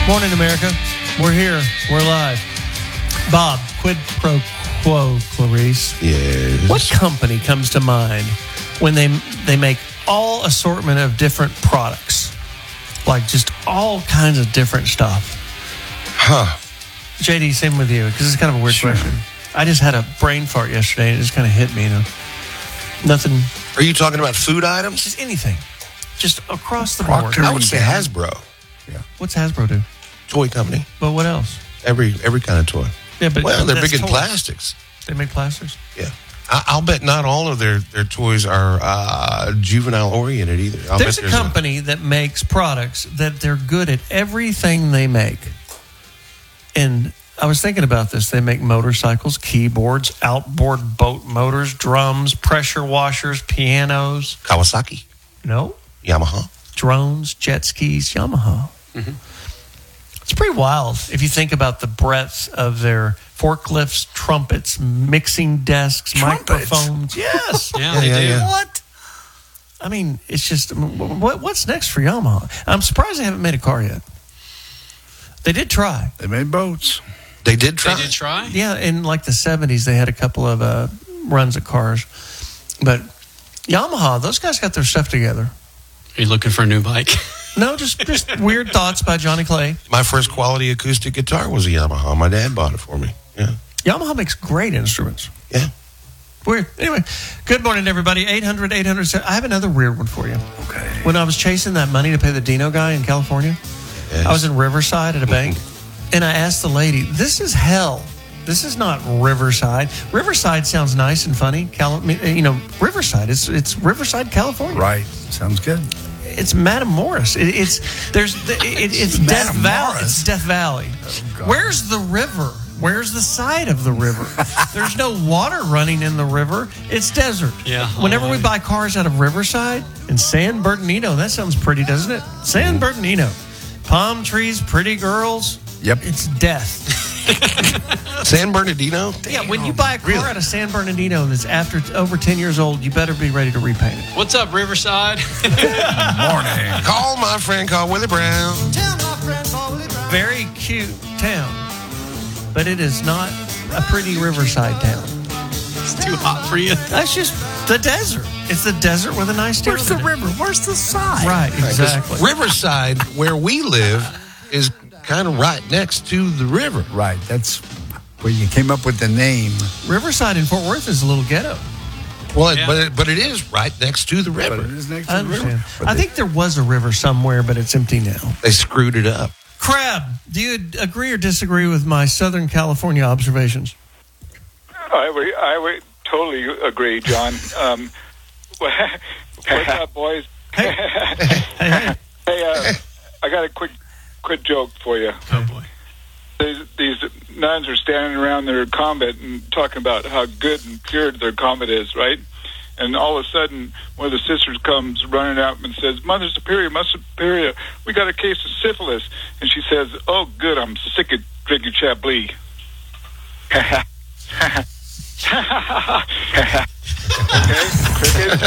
Morning, America. We're here. We're live. Bob, quid pro quo, Clarice. Yes. What company comes to mind when they make all assortment of different products? Like just all kinds of different stuff. Huh. JD, same with you, because it's kind of a weird question. I just had a brain fart yesterday, and it just kind of hit me. Nothing. Are you talking about food items? Just anything. Just across the Procter board. I would say Hasbro. Yeah. What's Hasbro do? Toy company. But what else? Every kind of toy. Yeah, but Well, they're that's big in toys. plastics. They make plastics? Yeah. I'll bet not all of their toys are juvenile oriented either. There's a company that makes products that they're good at everything they make. And I was thinking about this. They make motorcycles, keyboards, outboard boat motors, drums, pressure washers, pianos. Kawasaki. No. Yamaha. Drones, jet skis, Yamaha. Mm-hmm. It's pretty wild if you think about the breadth of their forklifts, trumpets, mixing desks, microphones. Yes. Yeah, they do. What? I mean, it's just, what's next for Yamaha? I'm surprised they haven't made a car yet. They did try. They made boats. They did try. They did try? Yeah, in like the 70s, they had a couple of runs at cars. But Yamaha, those guys got their stuff together. Are you looking for a new bike? No, just weird thoughts by Johnny Clay. My first quality acoustic guitar was a Yamaha. My dad bought it for me. Yeah. Yamaha makes great instruments. Yeah. Weird. Anyway, good morning, everybody. 800-800. I have another weird one for you. Okay. When I was chasing that money to pay the Dino guy in California, Yes. I was in Riverside at a bank, and I asked the lady, this is hell. This is not Riverside. Riverside sounds nice and funny. Riverside. It's Riverside, California. Right. Sounds good. It's Matamoros. It's Death Valley. It's Death Valley. God. Where's the river? Where's the side of the river? There's no water running in the river. It's desert. Yeah. Whenever we buy cars out of Riverside and San Bernardino, that sounds pretty, doesn't it? San Bernardino. Palm trees, pretty girls. Yep. It's death. San Bernardino? Yeah, when you buy a car out of San Bernardino that's over 10 years old, you better be ready to repaint it. What's up, Riverside? Morning. Call my friend, call Willie Brown. Very cute town, but it is not a pretty Riverside town. It's too hot for you. That's just the desert. It's the desert with a nice town. Where's the in it. river? Where's the side? Right, exactly. Riverside, where we live, is kind of right next to the river. Right. That's where you came up with the name. Riverside in Fort Worth is a little ghetto. Well, Yeah. but it is right next to the But river. it is next I to the river. understand. But I think there was a river somewhere, but it's empty now. They screwed it up. Crab, do you agree or disagree with my Southern California observations? I would totally agree, John. What's up, boys? Hey. Hey. Hey, I got a quick joke for you. Oh, boy. These nuns are standing around their convent and talking about how good and pure their convent is, right? And all of a sudden, one of the sisters comes running out and says, Mother Superior, we got a case of syphilis. And she says, oh, good, I'm sick of drinking Chablis. Okay, cricket.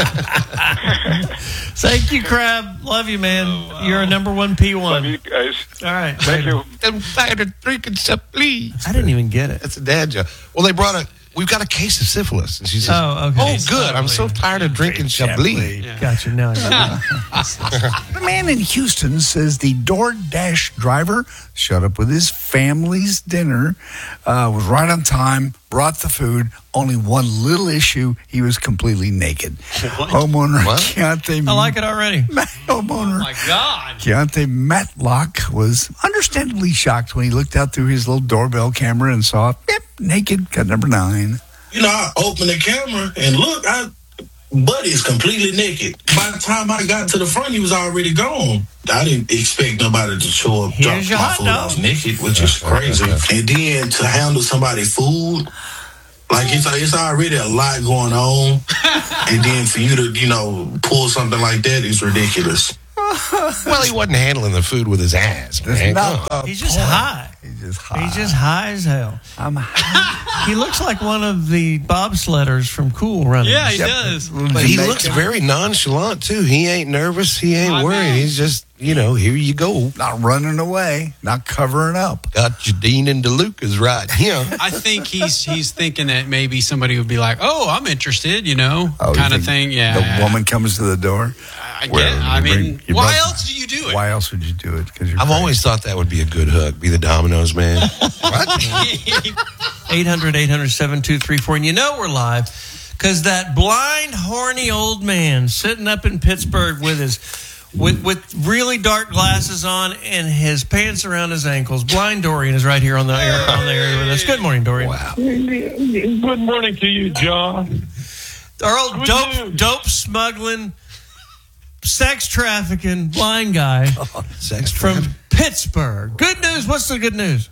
Thank you, Crab. Love you, man. You're a number one P1. Love you guys. All right. Thank you. I'm tired of drinking Chablis. I didn't even get it. That's a dad joke. Well, we've got a case of syphilis. And she says, Oh, okay. good. I'm so tired of drinking Chablis. Yeah. Gotcha. Now I The man in Houston says the DoorDash driver showed up with his family's dinner, was right on time, brought the food. Only one little issue: he was completely naked. What? Homeowner What? Keontae. I like it already. Homeowner My God. Keontae Matlock was understandably shocked when he looked out through his little doorbell camera and saw, yep, naked, cut number 9. You know, I opened the camera and look, Buddy's completely naked. By the time I got to the front, he was already gone. I didn't expect nobody to show up, drop Here's your my hot food dog. off naked, which is crazy. And then to handle somebody's food, like it's already a lot going on. And then for you to, pull something like that is ridiculous. Well, he wasn't handling the food with his ass, man. Come on. He's just high. He's just high. He's just high as hell. I'm high. He looks like one of the bobsledders from Cool Runnings. Yeah, he does. But he looks very nonchalant, too. He ain't nervous. He ain't I worried. know. He's just, here you go. Not running away, not covering up. Got Jadine and DeLuca's right here. I think he's thinking that maybe somebody would be like, "Oh, I'm interested," kind of thing. Yeah. The woman comes to the door. Why else do you do it? Why else would you do it? Because I've always thought that would be a good hook. Be the Domino's man. What? 800-800-7234. And we're live because that blind, horny old man sitting up in Pittsburgh with really dark glasses on and his pants around his ankles. Blind Dorian is right here on the area with us. Good morning, Dorian. Wow. Good morning to you, John. Our old dope smuggling, sex trafficking blind guy from Pittsburgh. Good news. What's the good news?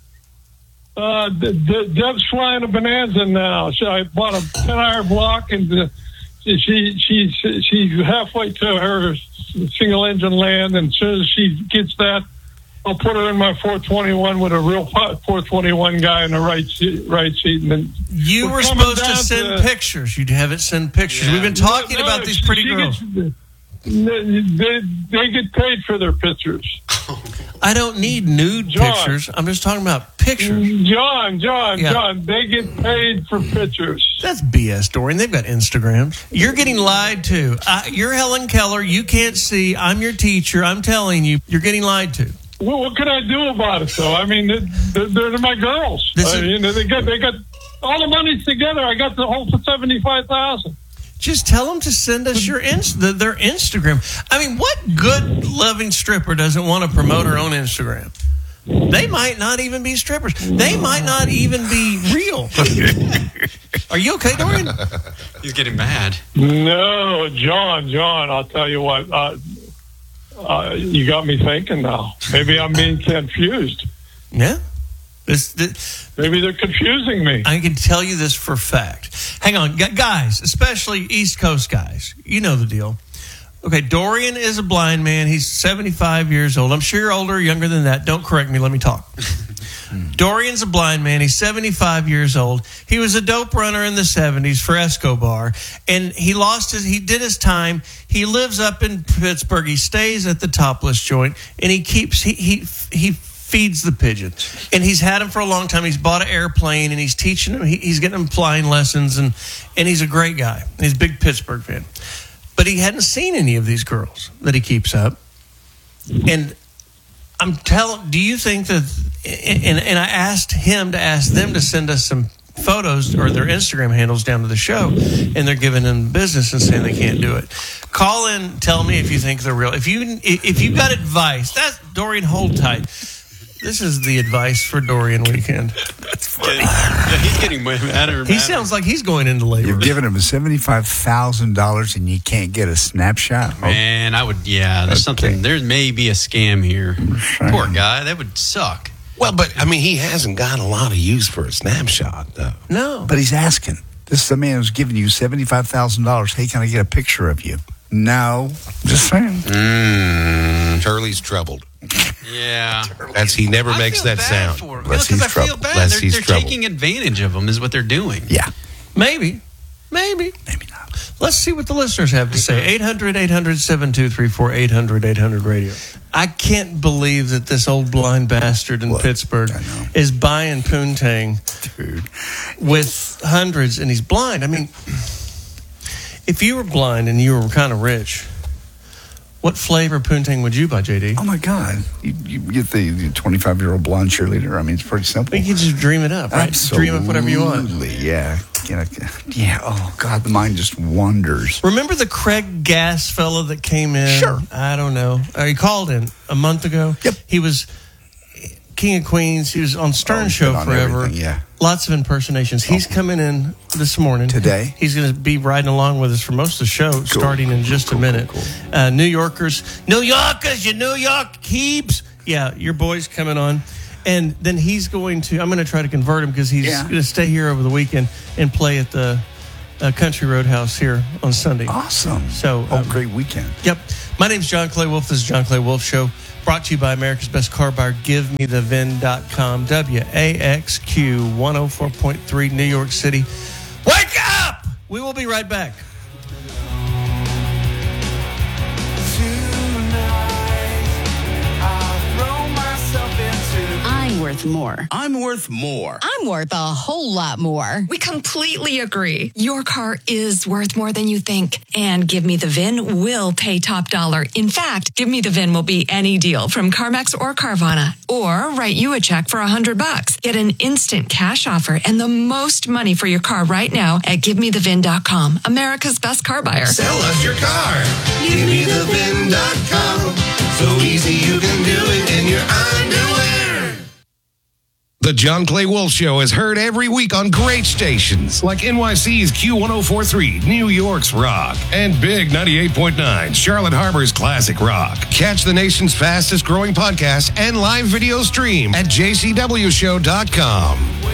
Deb's flying a bonanza now. I bought a 10-hour block, and she's halfway to her single engine land. And as soon as she gets that, I'll put her in my 421 with a real 421 guy in the right seat. And then you were supposed to send pictures. You'd have it send pictures. Yeah. We've been talking about these pretty girls. They get paid for their pictures. I don't need nude pictures. I'm just talking about pictures. John, they get paid for pictures. That's BS, Dorian. They've got Instagrams. You're getting lied to. You're Helen Keller. You can't see. I'm your teacher. I'm telling you, you're getting lied to. Well, what can I do about it, though? I mean, they're my girls. They got all the money's together. I got the whole for $75,000. Just tell them to send us their Instagram. I mean, what good loving stripper doesn't want to promote her own Instagram? They might not even be strippers. They might not even be real. Are you okay, Dorian? He's getting mad. No, John, I'll tell you what. You got me thinking now. Maybe I'm being confused. Yeah. Maybe they're confusing me. I can tell you this for a fact. Hang on, guys, especially East Coast guys. You know the deal. Okay, Dorian is a blind man. He's 75 years old. I'm sure you're older or younger than that. Don't correct me. Let me talk. Dorian's a blind man. He's 75 years old. He was a dope runner in the 70s for Escobar, and he did his time. He lives up in Pittsburgh. He stays at the Topless joint, and he feeds the pigeons, and he's had him for a long time. He's bought an airplane, and he's teaching him. He's getting him flying lessons, and he's a great guy. He's a big Pittsburgh fan, but he hadn't seen any of these girls that he keeps up. And do you think that? And I asked him to ask them to send us some photos or their Instagram handles down to the show, and they're giving him business and saying they can't do it. Call in, tell me if you think they're real. If you got advice, that's Dorian, hold tight. This is the advice for Dorian Weekend. That's funny. Yeah, he's getting madder. He sounds like he's going into labor. You've given him $75,000 and you can't get a snapshot. Man, there's something. There may be a scam here. Poor guy. That would suck. Well, but I mean, he hasn't got a lot of use for a snapshot, though. No, but he's asking. This is the man who's giving you $75,000. Hey, can I get a picture of you? No, just saying. Charlie's troubled. Yeah, he never makes that sound. Because I feel bad. They're taking advantage of him, is what they're doing. Yeah, maybe not. Let's see what the listeners have to say. 800-800-7234. 800-800-radio. I can't believe that this old blind bastard in Pittsburgh is buying poontang, dude, with hundreds, and he's blind. I mean, if you were blind and you were kind of rich, what flavor poontang would you buy, JD? Oh, my God. You get the 25-year-old blonde cheerleader. I mean, it's pretty simple. You can just dream it up, right? Absolutely. Dream up whatever you want. Yeah. Yeah. Oh, God, the mind just wanders. Remember the Craig Gass fella that came in? Sure. I don't know. He called in a month ago. Yep. He was King of Queens. He was on Stern Show forever. Yeah. Lots of impersonations. He's coming in this morning. Today? He's going to be riding along with us for most of the show, starting in just a minute. Cool. New Yorkers, you New York keeps. Yeah, your boy's coming on. And then I'm going to try to convert him because he's going to stay here over the weekend and play at the Country Roadhouse here on Sunday. Awesome. So, great weekend. Yep. My name's John Clay Wolf. This is John Clay Wolf Show. Brought to you by America's Best Car Buyer, GiveMeTheVin.com. WAXQ 104.3 New York City. Wake up! We will be right back. Tonight. worth more. I'm worth more. I'm worth a whole lot more. We completely agree. Your car is worth more than you think. And Give Me the VIN will pay top dollar. In fact, Give Me the VIN will be any deal from CarMax or Carvana. Or write you a check for $100. Get an instant cash offer and the most money for your car right now at GiveMeTheVIN.com. America's best car buyer. Sell us your car. GiveMeTheVIN.com. So easy you can do it in your underwear. The John Clay Wolf Show is heard every week on great stations like NYC's Q1043, New York's Rock, and Big 98.9, Charlotte Harbor's Classic Rock. Catch the nation's fastest growing podcast and live video stream at jcwshow.com.